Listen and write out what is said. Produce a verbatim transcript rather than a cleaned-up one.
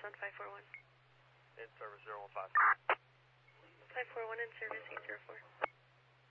on five four one. In service zero one five. five four one in service eight zero four.